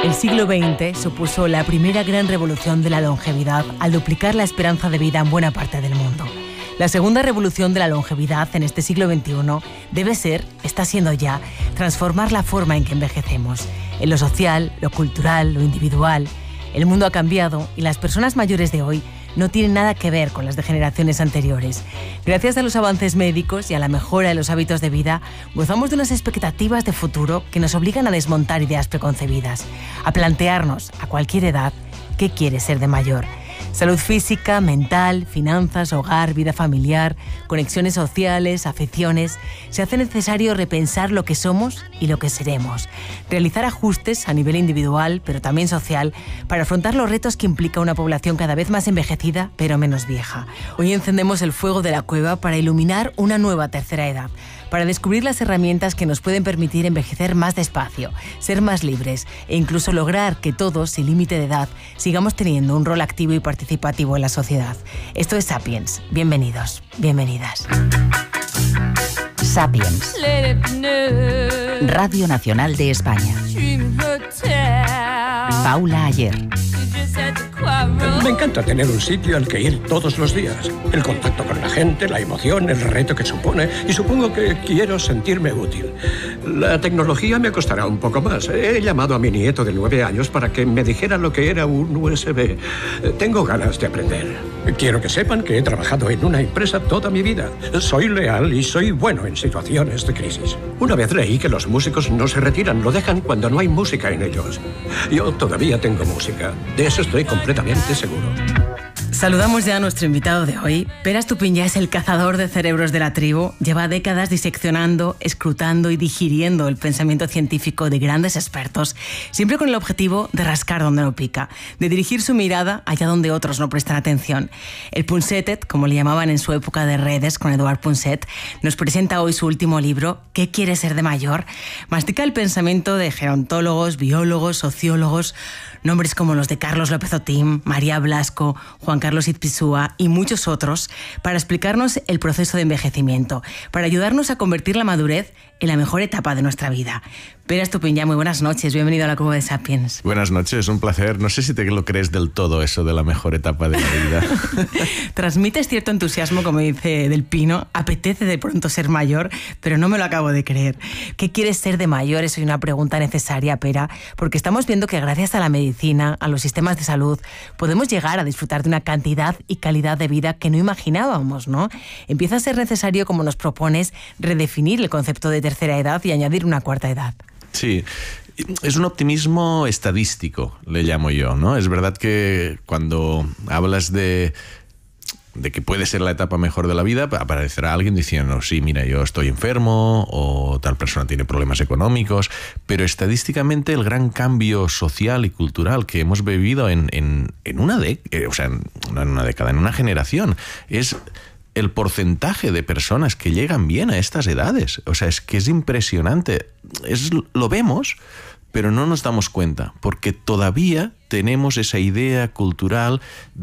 El siglo XX supuso la primera gran revolución de la longevidad al duplicar la esperanza de vida en buena parte del mundo. La segunda revolución de la longevidad en este siglo XXI debe ser, está siendo ya, transformar la forma en que envejecemos. En lo social, lo cultural, lo individual. El mundo ha cambiado y las personas mayores de hoy no tienen nada que ver con las de generaciones anteriores. Gracias a los avances médicos y a la mejora de los hábitos de vida, gozamos de unas expectativas de futuro que nos obligan a desmontar ideas preconcebidas, a plantearnos, a cualquier edad, qué quiere ser de mayor. Salud física, mental, finanzas, hogar, vida familiar, conexiones sociales, aficiones. Se hace necesario repensar lo que somos y lo que seremos. Realizar ajustes a nivel individual, pero también social, para afrontar los retos que implica una población cada vez más envejecida, pero menos vieja. Hoy encendemos el fuego de la cueva para iluminar una nueva tercera edad, para descubrir las herramientas que nos pueden permitir envejecer más despacio, ser más libres e incluso lograr que todos, sin límite de edad, sigamos teniendo un rol activo y participativo en la sociedad. Esto es Sapiens. Bienvenidos, bienvenidas. Sapiens. Radio Nacional de España. Paula Ayer. Me encanta tener un sitio al que ir todos los días. El contacto con la gente, la emoción, el reto que supone. Y supongo que quiero sentirme útil. La tecnología me costará un poco más. He llamado a mi nieto de 9 años para que me dijera lo que era un USB. Tengo ganas de aprender. Quiero que sepan que he trabajado en una empresa toda mi vida. Soy leal y soy bueno en situaciones de crisis. Una vez leí que los músicos no se retiran, lo dejan cuando no hay música en ellos. Yo todavía tengo música. De eso estoy completamente seguro. Saludamos ya a nuestro invitado de hoy. Pere Estupiñán es el cazador de cerebros de la tribu. Lleva décadas diseccionando, escrutando y digiriendo el pensamiento científico de grandes expertos, siempre con el objetivo de rascar donde no pica, de dirigir su mirada allá donde otros no prestan atención. El Punsetet, como le llamaban en su época de redes con Eduard Punset, nos presenta hoy su último libro, ¿Qué quiere ser de mayor? Mastica el pensamiento de gerontólogos, biólogos, sociólogos, nombres como los de Carlos López Otín, María Blasco, Juan Carlos Itzpizua y muchos otros, para explicarnos el proceso de envejecimiento, para ayudarnos a convertir la madurez en la mejor etapa de nuestra vida. Pere Estupiñán, muy buenas noches, bienvenido a la Cueva de Sapiens. Buenas noches, un placer. No sé si te lo crees del todo eso de la mejor etapa de la vida. Transmites cierto entusiasmo, como dice Del Pino, apetece de pronto ser mayor, pero no me lo acabo de creer. ¿Qué quieres ser de mayor? Es una pregunta necesaria, Pera, porque estamos viendo que gracias a la medicina, a los sistemas de salud, podemos llegar a disfrutar de una cantidad y calidad de vida que no imaginábamos, ¿no? Empieza a ser necesario, como nos propones, redefinir el concepto de tercera edad y añadir una cuarta edad. Sí, es un optimismo estadístico, le llamo yo, ¿no? Es verdad que cuando hablas de que puede ser la etapa mejor de la vida, aparecerá alguien diciendo, sí, mira, yo estoy enfermo o tal persona tiene problemas económicos, pero estadísticamente el gran cambio social y cultural que hemos vivido en una década, o sea, no en una década, en una generación, es el porcentaje de personas que llegan bien a estas edades. O sea, es que es impresionante. Lo vemos, pero no nos damos cuenta, porque todavía tenemos esa idea cultural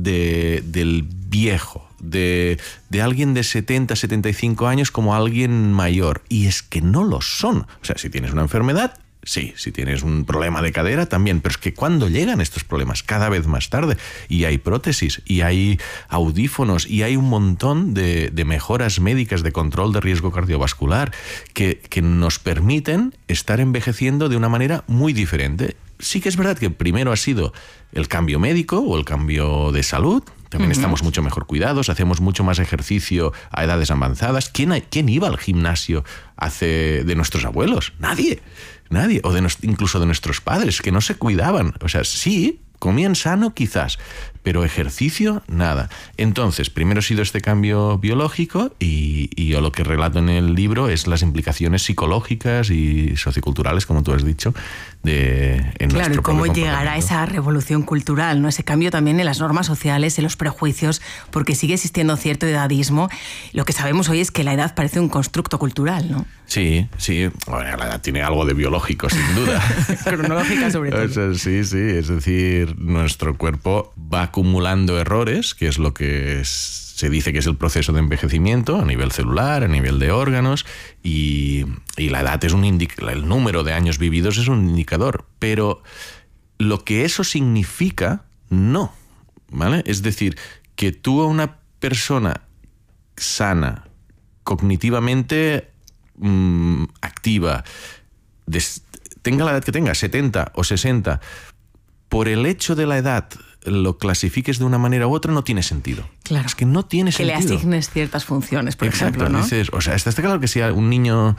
del viejo, de alguien de 70, 75 años como alguien mayor. Y es que no lo son. O sea, si tienes una enfermedad, sí, si tienes un problema de cadera también, pero es que cuando llegan estos problemas, cada vez más tarde, y hay prótesis, y hay audífonos, y hay un montón de mejoras médicas de control de riesgo cardiovascular que nos permiten estar envejeciendo de una manera muy diferente. Sí que es verdad que primero ha sido el cambio médico o el cambio de salud. También estamos mucho mejor cuidados, hacemos mucho más ejercicio a edades avanzadas. ¿Quién iba al gimnasio de nuestros abuelos? Nadie. O incluso de nuestros padres, que no se cuidaban. O sea, sí, comían sano quizás, pero ejercicio, nada. Entonces, primero ha sido este cambio biológico y yo lo que relato en el libro es las implicaciones psicológicas y socioculturales, como tú has dicho, en nuestro propio comportamiento. Claro, y cómo llegará esa revolución cultural, ¿no? Ese cambio también en las normas sociales, en los prejuicios, porque sigue existiendo cierto edadismo. Lo que sabemos hoy es que la edad parece un constructo cultural, ¿no? Sí. Bueno, la edad tiene algo de biológico, sin duda. Cronológica, sobre todo. O sea, sí. Es decir, nuestro cuerpo va acumulando errores, que es lo que se dice que es el proceso de envejecimiento a nivel celular, a nivel de órganos, y la edad es el número de años vividos es un indicador, pero lo que eso significa, no, ¿vale? Es decir, que tú a una persona sana, cognitivamente activa, tenga la edad que tenga, 70 o 60, por el hecho de la edad lo clasifiques de una manera u otra, no tiene sentido. Claro. Es que no tiene sentido. Que le asignes ciertas funciones, por ejemplo, ¿no? Dices, o sea, está claro que si un niño...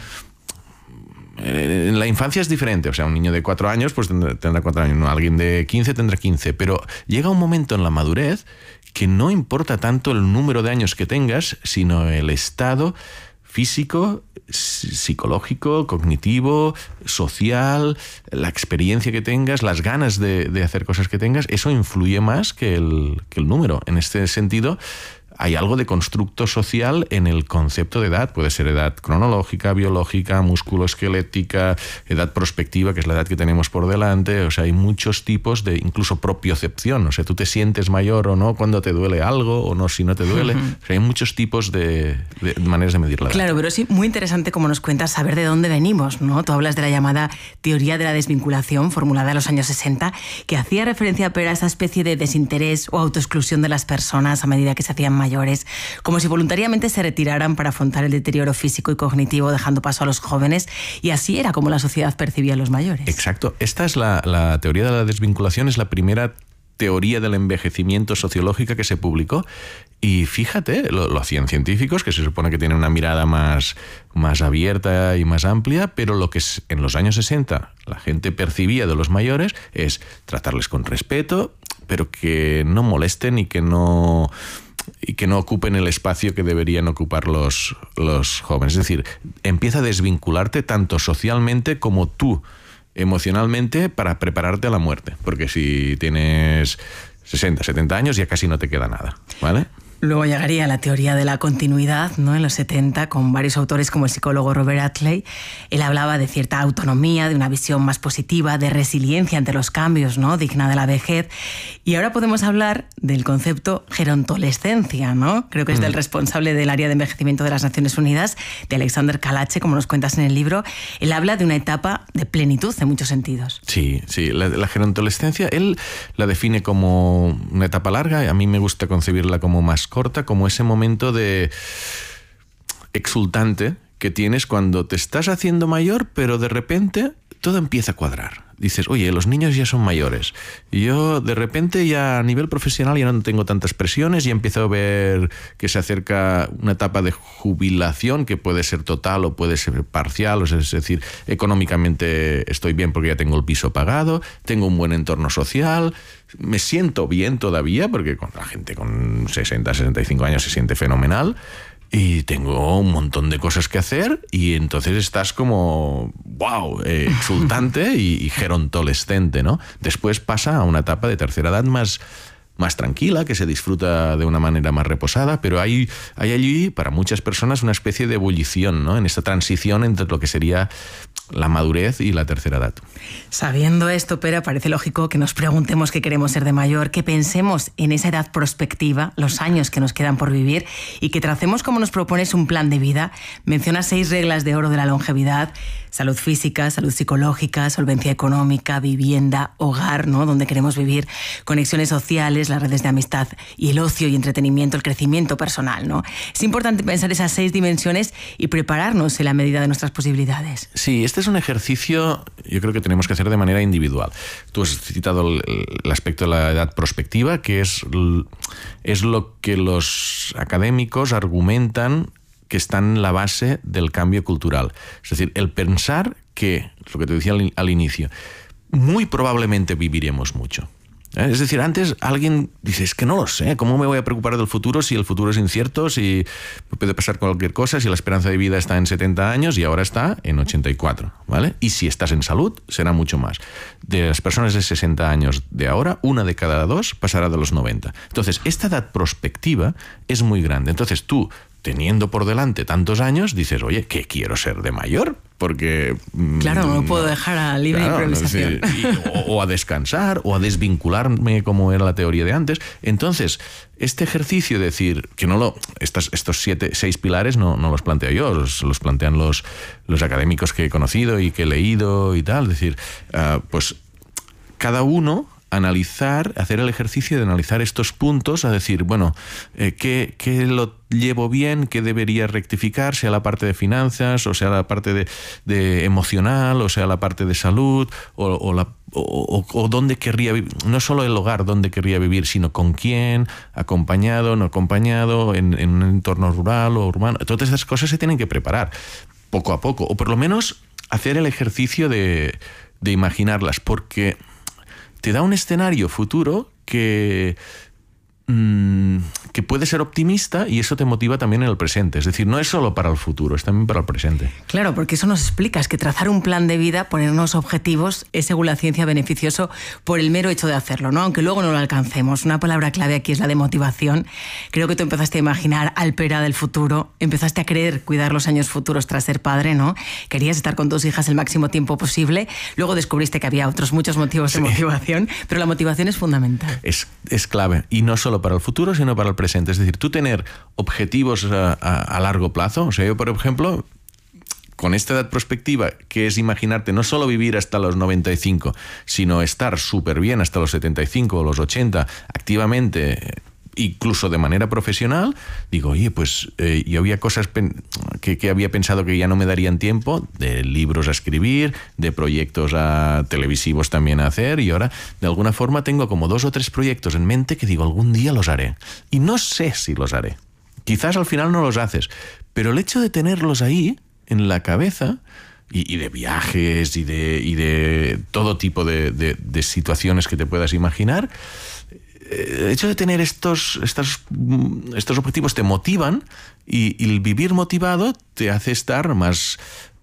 En la infancia es diferente, o sea, un niño de 4 años pues tendrá 4 años, ¿no? Alguien de 15 tendrá 15, pero llega un momento en la madurez que no importa tanto el número de años que tengas, sino el estado físico, psicológico, cognitivo, social, la experiencia que tengas, las ganas de hacer cosas que tengas, eso influye más que el número. En este sentido, hay algo de constructo social en el concepto de edad. Puede ser edad cronológica, biológica, musculoesquelética, edad prospectiva, que es la edad que tenemos por delante. O sea, hay muchos tipos de incluso propiocepción. O sea, tú te sientes mayor o no cuando te duele algo o no si no te duele. O sea, hay muchos tipos de maneras de medir la edad. Claro, pero sí, muy interesante como nos cuentas saber de dónde venimos, ¿no? Tú hablas de la llamada teoría de la desvinculación formulada en los años 60, que hacía referencia a esa especie de desinterés o autoexclusión de las personas a medida que se hacían mayores, como si voluntariamente se retiraran para afrontar el deterioro físico y cognitivo, dejando paso a los jóvenes, y así era como la sociedad percibía a los mayores. Exacto. Esta es la teoría de la desvinculación, es la primera teoría del envejecimiento sociológica que se publicó, y fíjate, lo hacían científicos que se supone que tienen una mirada más abierta y más amplia, pero lo que en los años 60 la gente percibía de los mayores es tratarles con respeto, pero que no molesten y que no ocupen el espacio que deberían ocupar los jóvenes. Es decir, empieza a desvincularte tanto socialmente como tú emocionalmente para prepararte a la muerte. Porque si tienes 60, 70 años ya casi no te queda nada, ¿vale? Luego llegaría la teoría de la continuidad, ¿no? En los 70, con varios autores como el psicólogo Robert Atley. Él hablaba de cierta autonomía, de una visión más positiva, de resiliencia ante los cambios, ¿no? Digna de la vejez. Y ahora podemos hablar del concepto gerontolescencia, ¿no? Creo que es del responsable del área de envejecimiento de las Naciones Unidas, de Alexander Kalache, como nos cuentas en el libro. Él habla de una etapa de plenitud en muchos sentidos. Sí. La gerontolescencia, él la define como una etapa larga. A mí me gusta concebirla como más corta, como ese momento de exultante que tienes cuando te estás haciendo mayor, pero de repente todo empieza a cuadrar. Dices, oye, los niños ya son mayores. Y yo de repente ya a nivel profesional ya no tengo tantas presiones y empiezo a ver que se acerca una etapa de jubilación que puede ser total o puede ser parcial. O sea, es decir, económicamente estoy bien porque ya tengo el piso pagado, tengo un buen entorno social, me siento bien todavía porque con la gente con 60, 65 años se siente fenomenal. Y tengo un montón de cosas que hacer y entonces estás como, wow, exultante y gerontolescente, ¿no? Después pasa a una etapa de tercera edad más tranquila, que se disfruta de una manera más reposada, pero hay allí para muchas personas una especie de ebullición, ¿no? En esta transición entre lo que sería la madurez y la tercera edad. Sabiendo esto, Pere, parece lógico que nos preguntemos qué queremos ser de mayor, que pensemos en esa edad prospectiva, los años que nos quedan por vivir, y que tracemos, como nos propones, un plan de vida. Mencionas 6 reglas de oro de la longevidad: salud física, salud psicológica, solvencia económica, vivienda, hogar, ¿no? Donde queremos vivir, conexiones sociales, las redes de amistad y el ocio y entretenimiento, el crecimiento personal, ¿no? Es importante pensar esas 6 dimensiones y prepararnos en la medida de nuestras posibilidades. Sí, este es un ejercicio, yo creo que tenemos que hacer de manera individual. Tú has citado el aspecto de la edad prospectiva, que es lo que los académicos argumentan que está en la base del cambio cultural. Es decir, el pensar que, lo que te decía al inicio, muy probablemente viviremos mucho. Es decir, antes alguien dice, es que no lo sé, ¿cómo me voy a preocupar del futuro si el futuro es incierto, si puede pasar cualquier cosa, si la esperanza de vida está en 70 años y ahora está en 84, ¿vale? Y si estás en salud, será mucho más. De las personas de 60 años de ahora, 1 de cada 2 pasará de los 90. Entonces, esta edad prospectiva es muy grande. Entonces, tú, teniendo por delante tantos años, dices, oye, ¿qué quiero ser de mayor? Porque... Claro, no puedo dejar a libre improvisación. O a descansar, o a desvincularme, como era la teoría de antes. Entonces, este ejercicio de decir, que estos 6 pilares no los planteo yo, los plantean los académicos que he conocido y que he leído y tal. Es decir, pues cada uno hacer el ejercicio de analizar estos puntos, a decir, bueno, ¿qué lo llevo bien? ¿Qué debería rectificar? Sea la parte de finanzas, o sea la parte de emocional, o sea la parte de salud, o dónde querría vivir. No solo el hogar, dónde querría vivir, sino con quién, acompañado, no acompañado, en un entorno rural o urbano. Todas esas cosas se tienen que preparar poco a poco, o por lo menos hacer el ejercicio de imaginarlas, porque te da un escenario futuro que puede ser optimista, y eso te motiva también en el presente. Es decir, no es solo para el futuro, es también para el presente. Claro, porque eso nos explica, es que trazar un plan de vida, ponernos objetivos, es según la ciencia beneficioso por el mero hecho de hacerlo, ¿no? Aunque luego no lo alcancemos. Una palabra clave aquí es la de motivación. Creo que tú empezaste a imaginar al Pere del futuro, empezaste a querer cuidar los años futuros tras ser padre, ¿no? Querías estar con tus hijas el máximo tiempo posible, luego descubriste que había otros muchos motivos de motivación, pero la motivación es fundamental. Es clave, y no solo para el futuro, sino para el presente. Es decir, tú tener objetivos a largo plazo. O sea, yo, por ejemplo, con esta edad prospectiva, que es imaginarte no solo vivir hasta los 95, sino estar súper bien hasta los 75 o los 80, activamente, incluso de manera profesional, digo, oye, pues yo había cosas que había pensado que ya no me darían tiempo, de libros a escribir, de proyectos televisivos también a hacer, y ahora de alguna forma tengo como 2 o 3 proyectos en mente que digo, algún día los haré. Y no sé si los haré. Quizás al final no los haces, pero el hecho de tenerlos ahí, en la cabeza, y de viajes, y de todo tipo de situaciones que te puedas imaginar, el hecho de tener estos objetivos te motivan, y el vivir motivado te hace estar más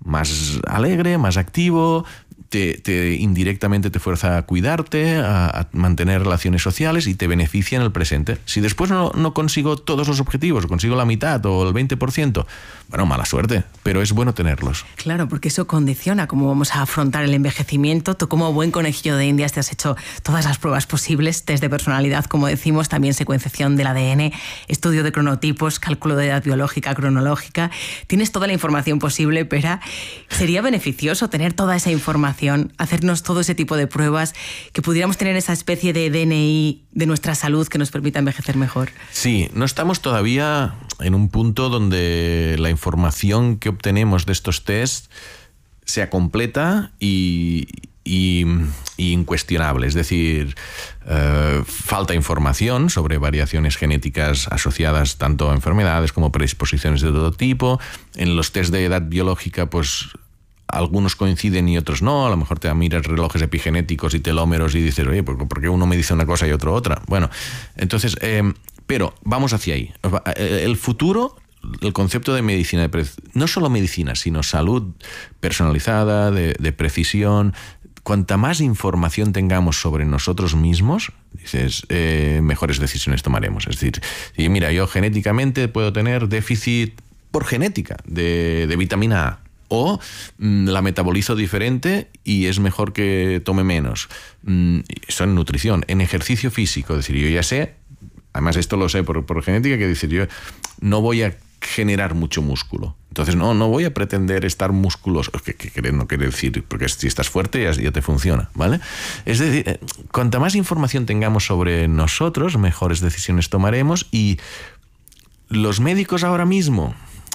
alegre, más activo, indirectamente te fuerza a cuidarte, a mantener relaciones sociales, y te beneficia en el presente. Si después no consigo todos los objetivos, consigo la mitad o el 20%, bueno, mala suerte, pero es bueno tenerlos. Claro, porque eso condiciona cómo vamos a afrontar el envejecimiento. Tú, como buen conejillo de Indias, te has hecho todas las pruebas posibles, test de personalidad, como decimos, también secuenciación del ADN, estudio de cronotipos, cálculo de edad biológica, cronológica. Tienes toda la información posible, Pere. Sería beneficioso tener toda esa información, hacernos todo ese tipo de pruebas, que pudiéramos tener esa especie de DNI de nuestra salud que nos permita envejecer mejor. Sí, no estamos todavía en un punto donde la información que obtenemos de estos tests sea completa y incuestionable. Es decir, falta información sobre variaciones genéticas asociadas tanto a enfermedades como predisposiciones de todo tipo. En los test de edad biológica, pues algunos coinciden y otros no. A lo mejor te miras relojes epigenéticos y telómeros y dices, oye, ¿por qué uno me dice una cosa y otro otra? Bueno, entonces, pero vamos hacia ahí. El futuro, el concepto de medicina, no solo medicina, sino salud personalizada, de precisión. Cuanta más información tengamos sobre nosotros mismos, dices, mejores decisiones tomaremos. Es decir, mira, yo genéticamente puedo tener déficit por genética de vitamina A, o la metabolizo diferente y es mejor que tome menos. Eso en nutrición. En ejercicio físico, es decir, yo ya sé, además esto lo sé por genética, que decir, yo no voy a generar mucho músculo. Entonces no voy a pretender estar musculoso, que no quiere decir, porque si estás fuerte ya te funciona, ¿vale? Es decir, cuanta más información tengamos sobre nosotros, mejores decisiones tomaremos. Y los médicos ahora mismo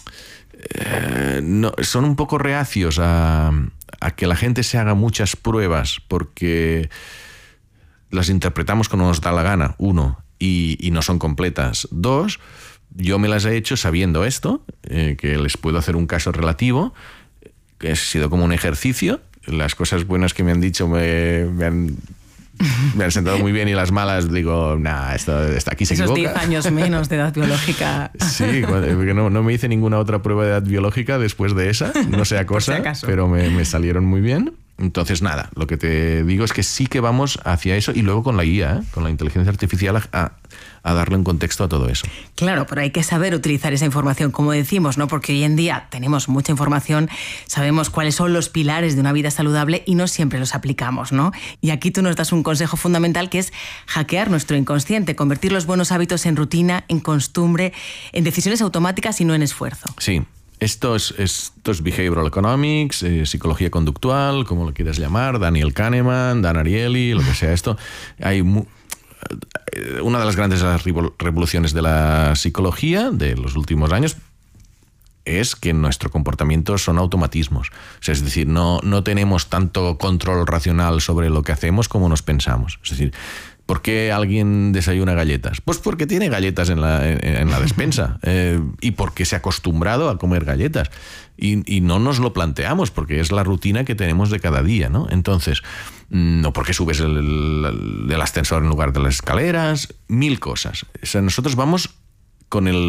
son un poco reacios a que la gente se haga muchas pruebas, porque las interpretamos como nos da la gana, 1, y no son completas. 2, yo me las he hecho sabiendo esto, que les puedo hacer un caso relativo, que ha sido como un ejercicio. Las cosas buenas que me han dicho me han sentado muy bien, y las malas digo, esto aquí se equivoca. Esos 10 años menos de edad biológica. Sí, porque no me hice ninguna otra prueba de edad biológica después de esa, no sea cosa, pero me salieron muy bien. Entonces, nada, lo que te digo es que sí que vamos hacia eso, y luego con la guía, con la inteligencia artificial, a darle un contexto a todo eso. Claro, pero hay que saber utilizar esa información, como decimos, ¿no? Porque hoy en día tenemos mucha información, sabemos cuáles son los pilares de una vida saludable y no siempre los aplicamos, ¿no? Y aquí tú nos das un consejo fundamental, que es hackear nuestro inconsciente, convertir los buenos hábitos en rutina, en costumbre, en decisiones automáticas y no en esfuerzo. Sí. Esto es behavioral economics, psicología conductual, como lo quieras llamar, Daniel Kahneman, Dan Ariely, lo que sea esto. Hay una de las grandes revoluciones de la psicología de los últimos años es que nuestro comportamiento son automatismos. O sea, es decir, no tenemos tanto control racional sobre lo que hacemos como nos pensamos. Es decir, ¿por qué alguien desayuna galletas? Pues porque tiene galletas en la despensa y porque se ha acostumbrado a comer galletas. Y no nos lo planteamos porque es la rutina que tenemos de cada día, ¿no? Entonces, no porque subes el ascensor en lugar de las escaleras, 1000 cosas. O sea, nosotros vamos con el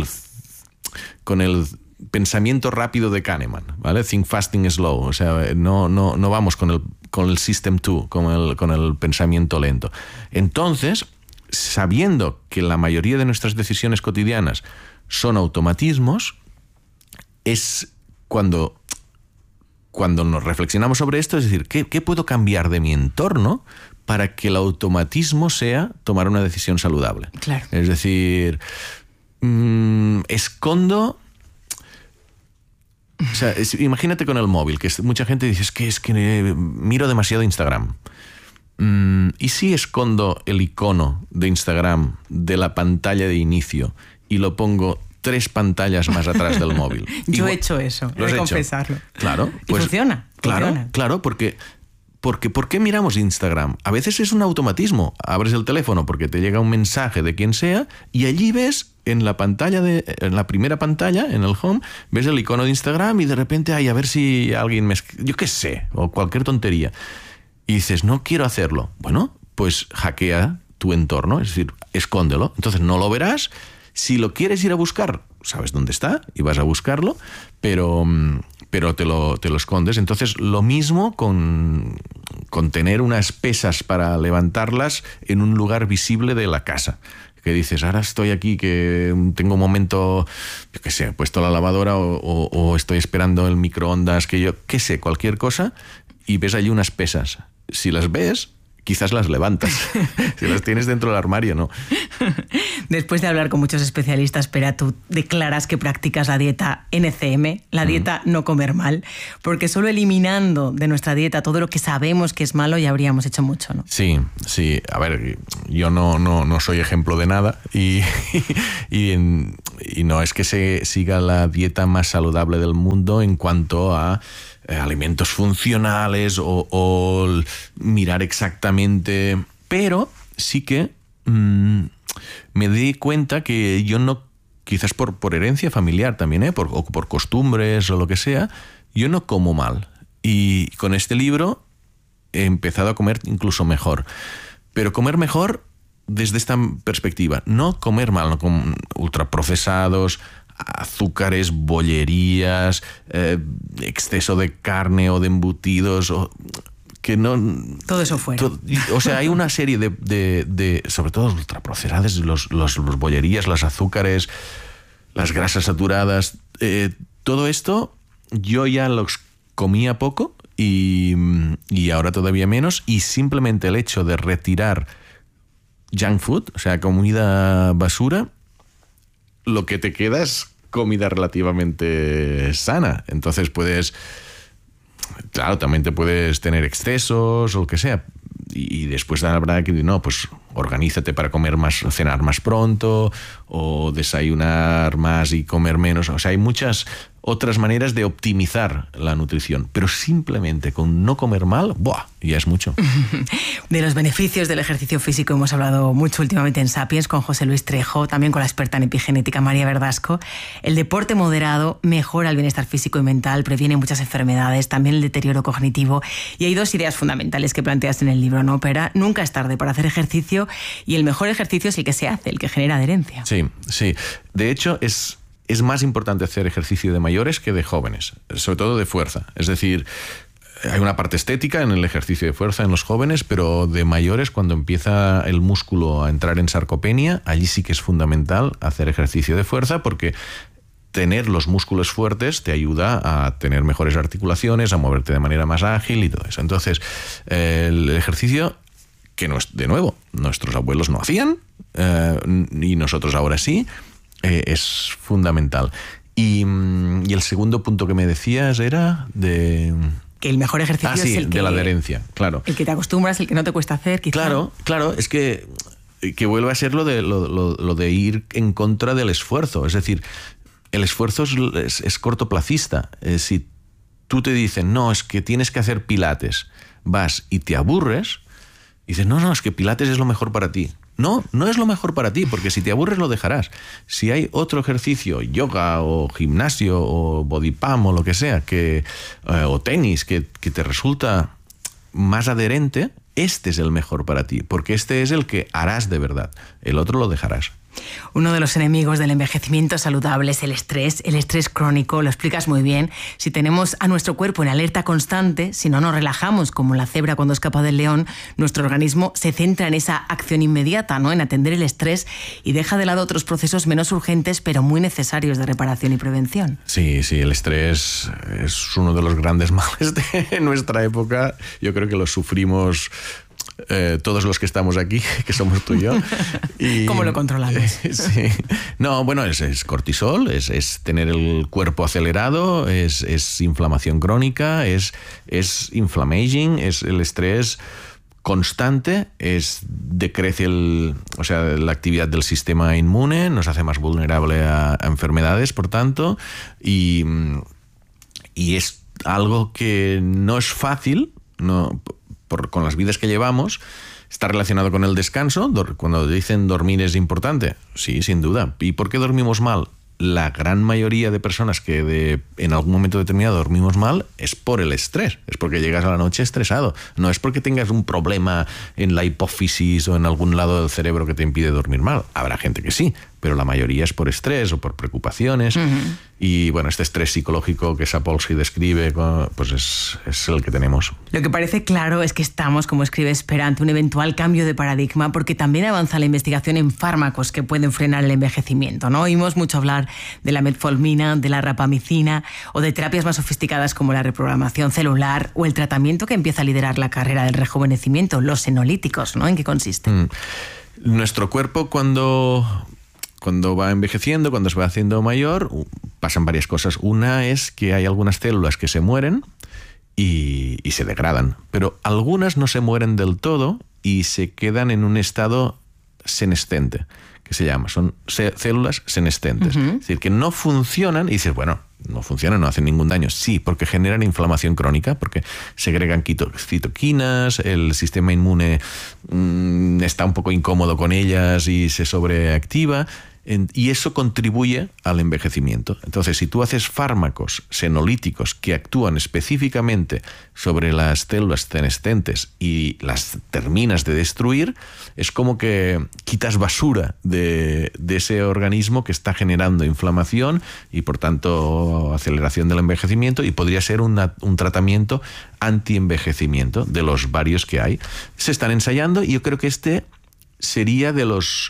pensamiento rápido de Kahneman, ¿vale? Think fast, think slow. O sea, no vamos con el system 2, con el pensamiento lento. Entonces, sabiendo que la mayoría de nuestras decisiones cotidianas son automatismos, es cuando nos reflexionamos sobre esto, es decir, ¿qué puedo cambiar de mi entorno para que el automatismo sea tomar una decisión saludable? Claro. Es decir, escondo... O sea, imagínate con el móvil, que mucha gente dice es que miro demasiado Instagram. ¿Y si escondo el icono de Instagram de la pantalla de inicio y lo pongo 3 pantallas más atrás del móvil? Yo he hecho eso, he de confesarlo. Claro. Pues, funciona. Claro, porque ¿por qué miramos Instagram? A veces es un automatismo. Abres el teléfono porque te llega un mensaje de quien sea y allí ves en la primera pantalla, en el home, ves el icono de Instagram y de repente, a ver si alguien yo qué sé, o cualquier tontería. Y dices, no quiero hacerlo. Bueno, pues hackea tu entorno, es decir, escóndelo. Entonces no lo verás. Si lo quieres ir a buscar, sabes dónde está y vas a buscarlo, pero te lo escondes. Entonces, lo mismo con tener unas pesas para levantarlas en un lugar visible de la casa. Que dices, ahora estoy aquí, que tengo un momento, yo qué sé, he puesto la lavadora o estoy esperando el microondas, que yo qué sé, cualquier cosa, y ves allí unas pesas. Si las ves, quizás las levantas. Si las tienes dentro del armario, no. Después de hablar con muchos especialistas, Pere, tú declaras que practicas la dieta NCM, la dieta no comer mal, porque solo eliminando de nuestra dieta todo lo que sabemos que es malo ya habríamos hecho mucho, ¿no? Sí. A ver, yo no soy ejemplo de nada y no es que se siga la dieta más saludable del mundo en cuanto a alimentos funcionales o mirar exactamente, pero sí que me di cuenta que yo no, quizás por herencia familiar también, o por costumbres o lo que sea, yo no como mal. Y con este libro he empezado a comer incluso mejor. Pero comer mejor desde esta perspectiva. No comer mal, no con ultraprocesados, azúcares, bollerías, exceso de carne o de embutidos... que no... Todo eso fuera. O sea, hay una serie de sobre todo ultraprocesados, los bollerías, los azúcares, las grasas saturadas, todo esto yo ya los comía poco y ahora todavía menos, y simplemente el hecho de retirar junk food, o sea, comida basura, lo que te queda es comida relativamente sana. Entonces claro, también te puedes tener excesos o lo que sea. Y después habrá que decir, no, pues organízate para cenar más pronto, o desayunar más y comer menos. O sea, hay muchas otras maneras de optimizar la nutrición, pero simplemente con no comer mal, ¡buah!, ya es mucho. De los beneficios del ejercicio físico hemos hablado mucho últimamente en Sapiens con José Luis Trejo, también con la experta en epigenética María Verdasco. El deporte moderado mejora el bienestar físico y mental, previene muchas enfermedades, también el deterioro cognitivo. Y hay 2 ideas fundamentales que planteas en el libro, ¿no, Pere? Nunca es tarde para hacer ejercicio, y el mejor ejercicio es el que se hace, el que genera adherencia. Sí. De hecho, es más importante hacer ejercicio de mayores que de jóvenes, sobre todo de fuerza. Es decir, hay una parte estética en el ejercicio de fuerza en los jóvenes, pero de mayores, cuando empieza el músculo a entrar en sarcopenia, allí sí que es fundamental hacer ejercicio de fuerza, porque tener los músculos fuertes te ayuda a tener mejores articulaciones, a moverte de manera más ágil y todo eso. Entonces, el ejercicio, que de nuevo, nuestros abuelos no hacían, y nosotros ahora sí, es fundamental. Y el segundo punto que me decías era de... Que el mejor ejercicio es el que... de la adherencia, claro. El que te acostumbras, el que no te cuesta hacer, quizá. Claro, es que vuelve a ser lo de ir en contra del esfuerzo. Es decir, el esfuerzo es cortoplacista. Si tú te dicen, no, es que tienes que hacer pilates, vas y te aburres, y dices, no, es que pilates es lo mejor para ti. No es lo mejor para ti, porque si te aburres lo dejarás. Si hay otro ejercicio, yoga o gimnasio o body pump o lo que sea, o tenis, que te resulta más adherente, este es el mejor para ti, porque este es el que harás de verdad. El otro lo dejarás. Uno de los enemigos del envejecimiento saludable es el estrés crónico, lo explicas muy bien. Si tenemos a nuestro cuerpo en alerta constante, si no nos relajamos como la cebra cuando escapa del león, nuestro organismo se centra en esa acción inmediata, ¿no? En atender el estrés y deja de lado otros procesos menos urgentes pero muy necesarios de reparación y prevención. Sí, el estrés es uno de los grandes males de nuestra época. Yo creo que lo sufrimos todos los que estamos aquí, que somos tú y yo. ¿Cómo lo controlamos? Sí. No, bueno, es cortisol, es tener el cuerpo acelerado, es inflamación crónica, es inflammaging, es el estrés constante, decrece la actividad del sistema inmune, nos hace más vulnerable a enfermedades, por tanto, y es algo que no es fácil, con las vidas que llevamos. Está relacionado con el descanso. Cuando dicen dormir es importante, sí, sin duda. ¿Y por qué dormimos mal? La gran mayoría de personas que en algún momento determinado dormimos mal es por el estrés, es porque llegas a la noche estresado, no es porque tengas un problema en la hipófisis o en algún lado del cerebro que te impide dormir mal. Habrá gente que sí, pero la mayoría es por estrés o por preocupaciones. Y bueno, este estrés psicológico que Sapolsky describe, pues es el que tenemos. Lo que parece claro es que estamos, como escribe Esper, ante un eventual cambio de paradigma, porque también avanza la investigación en fármacos que pueden frenar el envejecimiento, ¿no? Oímos mucho hablar de la metformina, de la rapamicina o de terapias más sofisticadas como la reprogramación celular o el tratamiento que empieza a liderar la carrera del rejuvenecimiento, los senolíticos, ¿no? ¿En qué consiste? Nuestro cuerpo cuando va envejeciendo, cuando se va haciendo mayor, pasan varias cosas. Una es que hay algunas células que se mueren y se degradan, pero algunas no se mueren del todo y se quedan en un estado senescente, que se llama. Son células senescentes. Es decir, que no funcionan y dices, bueno, no funcionan, no hacen ningún daño. Sí, porque generan inflamación crónica, porque segregan citoquinas, el sistema inmune está un poco incómodo con ellas y se sobreactiva. Y eso contribuye al envejecimiento. Entonces, si tú haces fármacos senolíticos que actúan específicamente sobre las células senescentes y las terminas de destruir, es como que quitas basura de ese organismo que está generando inflamación y, por tanto, aceleración del envejecimiento, y podría ser un tratamiento anti-envejecimiento de los varios que hay. Se están ensayando y yo creo que este sería de los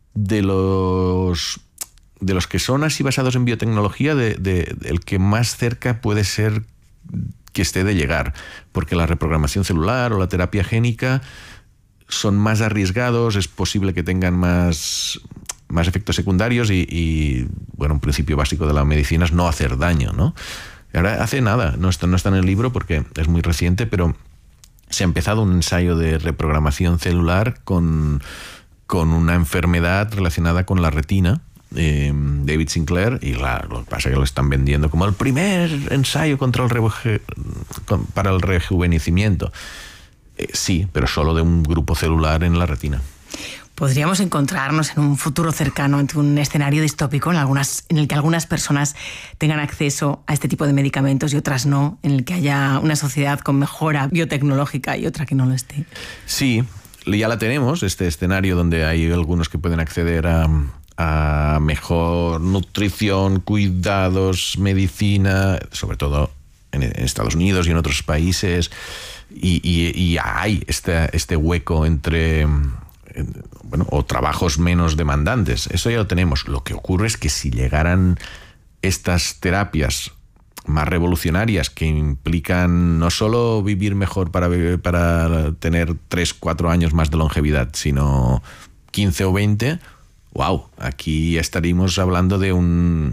que son así basados en biotecnología, el que más cerca puede ser que esté de llegar, porque la reprogramación celular o la terapia génica son más arriesgados, es posible que tengan más efectos secundarios y bueno, un principio básico de la medicina es no hacer daño, ¿no? Ahora hace nada, no está en el libro porque es muy reciente, pero se ha empezado un ensayo de reprogramación celular con una enfermedad relacionada con la retina, David Sinclair, y lo que pasa es que lo están vendiendo como el primer ensayo para el rejuvenecimiento. Sí, pero solo de un grupo celular en la retina. ¿Podríamos encontrarnos en un futuro cercano ante un escenario distópico en el que algunas personas tengan acceso a este tipo de medicamentos y otras no, en el que haya una sociedad con mejora biotecnológica y otra que no lo esté? Sí, ya la tenemos, este escenario donde hay algunos que pueden acceder a mejor nutrición, cuidados, medicina, sobre todo en Estados Unidos y en otros países, y hay este hueco entre o trabajos menos demandantes. Eso ya lo tenemos. Lo que ocurre es que si llegaran estas terapias más revolucionarias que implican no solo vivir mejor para tener 3-4 años más de longevidad, sino 15 o 20, wow, aquí estaríamos hablando de un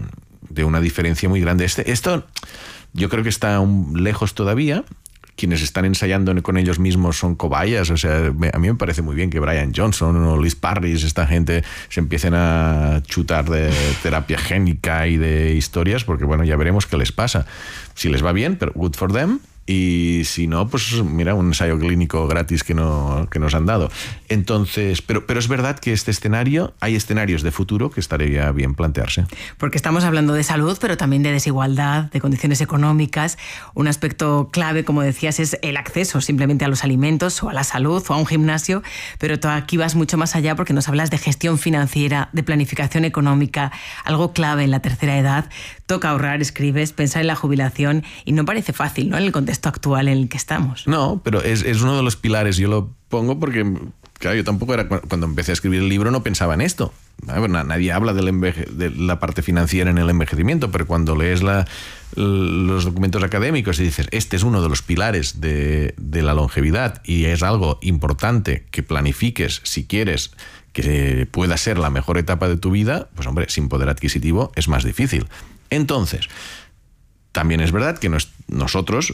de una diferencia muy grande. Esto yo creo que está aún lejos todavía. Quienes están ensayando con ellos mismos son cobayas. O sea, a mí me parece muy bien que Brian Johnson o Liz Parrish, esta gente, se empiecen a chutar de terapia génica y de historias, porque bueno, ya veremos qué les pasa. Si les va bien, pero good for them. Y si no, pues mira, un ensayo clínico gratis que nos han dado. Entonces, pero es verdad que hay escenarios de futuro que estaría bien plantearse. Porque estamos hablando de salud, pero también de desigualdad, de condiciones económicas. Un aspecto clave, como decías, es el acceso simplemente a los alimentos o a la salud o a un gimnasio, pero tú aquí vas mucho más allá porque nos hablas de gestión financiera, de planificación económica, algo clave en la tercera edad. Toca ahorrar, escribes, pensar en la jubilación, y no parece fácil, ¿no?, en el contexto actual en el que estamos. No, pero es uno de los pilares. Yo lo pongo porque, claro, yo tampoco cuando empecé a escribir el libro no pensaba en esto. Nadie habla de la parte financiera en el envejecimiento, pero cuando lees los documentos académicos y dices, este es uno de los pilares de la longevidad y es algo importante que planifiques si quieres que pueda ser la mejor etapa de tu vida, pues hombre, sin poder adquisitivo es más difícil. Entonces, también es verdad que nosotros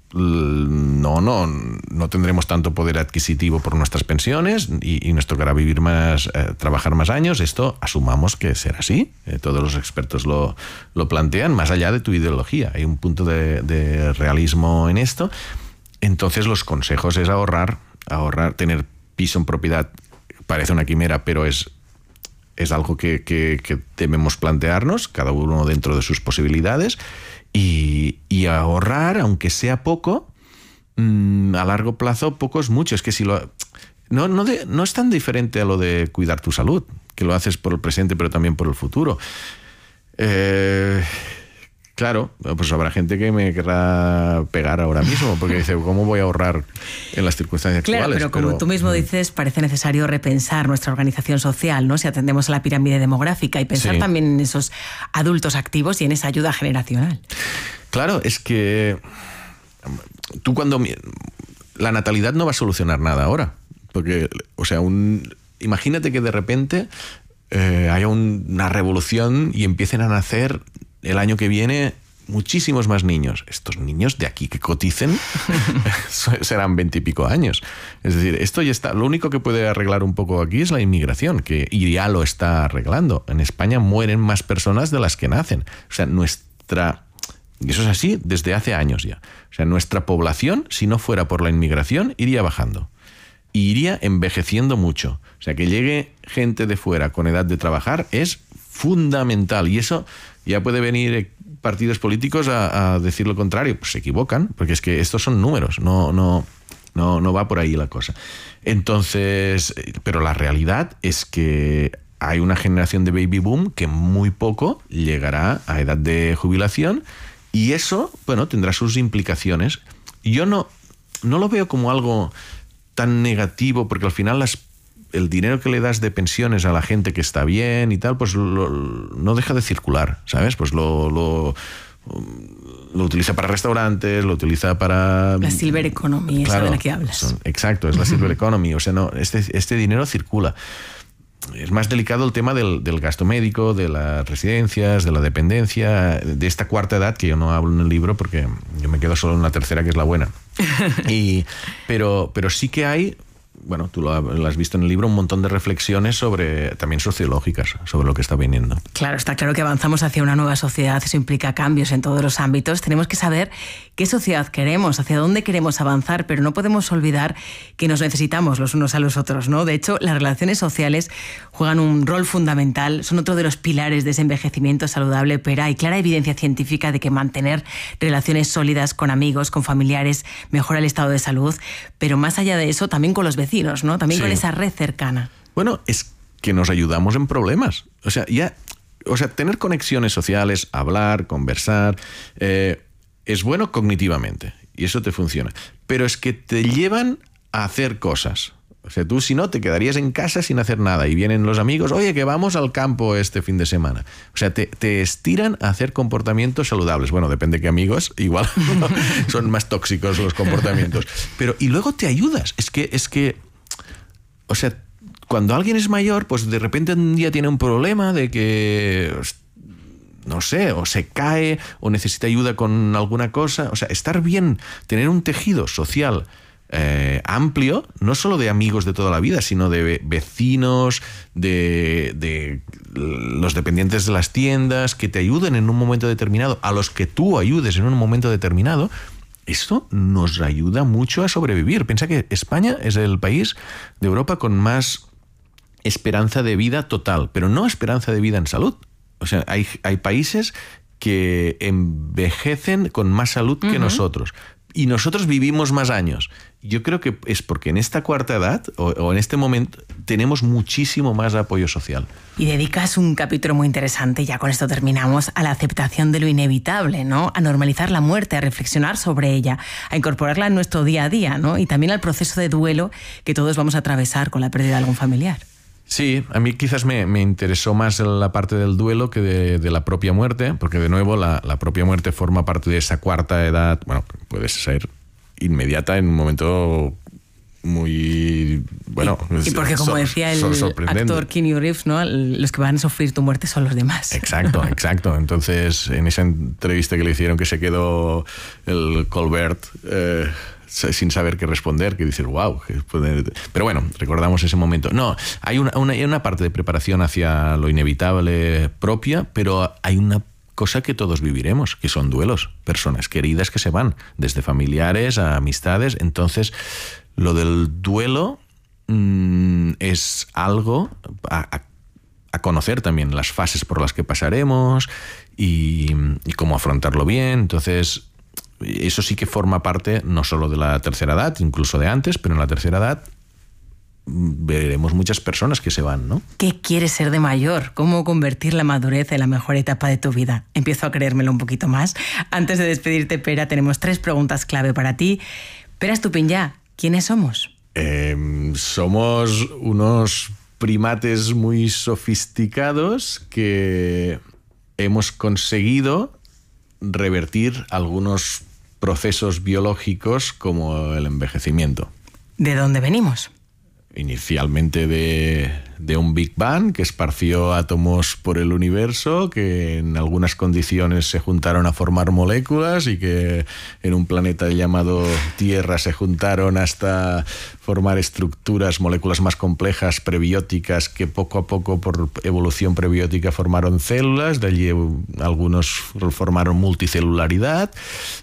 no tendremos tanto poder adquisitivo por nuestras pensiones y nos tocará vivir más, trabajar más años. Esto asumamos que será así. Todos los expertos lo plantean, más allá de tu ideología. Hay un punto de realismo en esto. Entonces los consejos es ahorrar, tener piso en propiedad. Parece una quimera, pero es algo que debemos plantearnos, cada uno dentro de sus posibilidades, y ahorrar, aunque sea poco, a largo plazo poco es mucho. Es que si no es tan diferente a lo de cuidar tu salud, que lo haces por el presente pero también por el futuro. Claro, pues habrá gente que me querrá pegar ahora mismo porque dice, ¿cómo voy a ahorrar en las circunstancias actuales? Claro, pero como tú mismo dices, parece necesario repensar nuestra organización social, ¿no? Si atendemos a la pirámide demográfica y pensar también en esos adultos activos y en esa ayuda generacional. Claro, es que tú la natalidad no va a solucionar nada ahora. Porque, o sea, imagínate que de repente haya una revolución y empiecen a nacer el año que viene muchísimos más niños. Estos niños de aquí que coticen serán 20 y pico años. Es decir, esto ya está. Lo único que puede arreglar un poco aquí es la inmigración, y ya lo está arreglando. En España mueren más personas de las que nacen. O sea, y eso es así desde hace años ya. O sea, nuestra población, si no fuera por la inmigración, iría bajando. Y iría envejeciendo mucho. O sea, que llegue gente de fuera con edad de trabajar es fundamental. Y eso ya puede venir partidos políticos a decir lo contrario. Pues se equivocan, porque es que estos son números, no va por ahí la cosa. Entonces, pero la realidad es que hay una generación de baby boom que muy poco llegará a edad de jubilación, y eso, bueno, tendrá sus implicaciones. Yo no lo veo como algo tan negativo, porque al final el dinero que le das de pensiones a la gente que está bien y tal, pues no deja de circular, ¿sabes? Pues lo utiliza para restaurantes, lo utiliza para... La silver economy, claro, esa de la que hablas. Exacto, es la silver economy. O sea, no, este dinero circula. Es más delicado el tema del gasto médico, de las residencias, de la dependencia, de esta cuarta edad, que yo no hablo en el libro porque yo me quedo solo en la tercera, que es la buena. Pero sí que hay... Bueno, tú lo has visto en el libro, un montón de reflexiones también sociológicas sobre lo que está viniendo. Claro, está claro que avanzamos hacia una nueva sociedad, eso implica cambios en todos los ámbitos. Tenemos que saber qué sociedad queremos, hacia dónde queremos avanzar, pero no podemos olvidar que nos necesitamos los unos a los otros, ¿no? De hecho, las relaciones sociales juegan un rol fundamental, son otro de los pilares de ese envejecimiento saludable, pero hay clara evidencia científica de que mantener relaciones sólidas con amigos, con familiares, mejora el estado de salud, pero más allá de eso, también con los vecinos, ¿no? También con esa red cercana. Bueno, es que nos ayudamos en problemas. O sea, tener conexiones sociales, hablar, conversar, es bueno cognitivamente y eso te funciona. Pero es que te llevan a hacer cosas. O sea, tú si no te quedarías en casa sin hacer nada y vienen los amigos, oye, que vamos al campo este fin de semana. O sea, te estiran a hacer comportamientos saludables. Bueno, depende qué amigos, igual son más tóxicos los comportamientos. Y luego te ayudas. Es que, o sea, cuando alguien es mayor, pues de repente un día tiene un problema de que no sé, o se cae o necesita ayuda con alguna cosa. O sea, estar bien, tener un tejido social amplio, no solo de amigos de toda la vida, sino de vecinos, de los dependientes de las tiendas, que te ayuden en un momento determinado, a los que tú ayudes en un momento determinado. Esto nos ayuda mucho a sobrevivir. Piensa que España es el país de Europa con más esperanza de vida total, pero no esperanza de vida en salud. O sea, hay países que envejecen con más salud que nosotros. Y nosotros vivimos más años. Yo creo que es porque en esta cuarta edad, o en este momento, tenemos muchísimo más apoyo social. Y dedicas un capítulo muy interesante, ya con esto terminamos, a la aceptación de lo inevitable, ¿no? A normalizar la muerte, a reflexionar sobre ella, a incorporarla en nuestro día a día, ¿no? Y también al proceso de duelo que todos vamos a atravesar con la pérdida de algún familiar. Sí, a mí quizás me interesó más la parte del duelo que de la propia muerte, porque de nuevo la propia muerte forma parte de esa cuarta edad. Bueno, puede ser inmediata en un momento muy... Bueno, y porque como decía el actor Keanu Reeves, ¿no? Los que van a sufrir tu muerte son los demás. Exacto. Entonces, en esa entrevista que le hicieron, que se quedó el Colbert... sin saber qué responder, que dices, wow. Pero bueno, recordamos ese momento. No, hay una parte de preparación hacia lo inevitable propia, pero hay una cosa que todos viviremos, que son duelos, personas queridas que se van, desde familiares a amistades. Entonces, lo del duelo es algo a conocer también, las fases por las que pasaremos y cómo afrontarlo bien. Entonces, eso sí que forma parte no solo de la tercera edad, incluso de antes, pero en la tercera edad veremos muchas personas que se van, ¿no? ¿Qué quieres ser de mayor? ¿Cómo convertir la madurez en la mejor etapa de tu vida? Empiezo a creérmelo un poquito más. Antes de despedirte, Pere, tenemos 3 preguntas clave para ti. Pere Estupiñán, ¿quiénes somos? Somos unos primates muy sofisticados que hemos conseguido revertir algunos procesos biológicos como el envejecimiento. ¿De dónde venimos? Inicialmente de un Big Bang que esparció átomos por el universo, que en algunas condiciones se juntaron a formar moléculas y que en un planeta llamado Tierra se juntaron hasta formar estructuras, moléculas más complejas, prebióticas, que poco a poco por evolución prebiótica formaron células. De allí algunos formaron multicelularidad